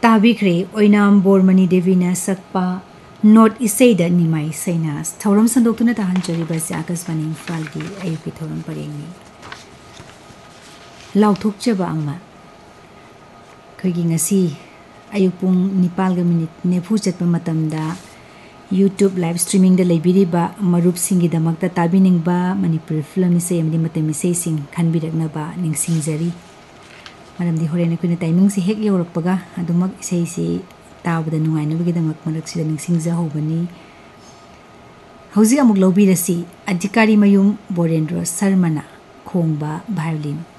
ताबिख्रे ओइनाम बोरमनी Devina सकपा north इसेदा निमाई सैनास थौरम संदोक्तुना ताहंजरिबा आकाशवाणी इम्फालगी अयुकी थौरम परेंगी लाउथोकचबा अमा खैगी ngasi ayuk pung 9:04 chatpa matamda YouTube live streaming da leibiriba marup singi damakta tabiningba Manipur film se amdi matam se sing khanbirakna ba ningsingjari maramdi horena kuina timing si hek yorakpaga adumak isei si tabada nuaina bagi damak marak sida ningsingja hobani hauji amuk lobirasi adhikari mayum Borendra Sarmana khongba violin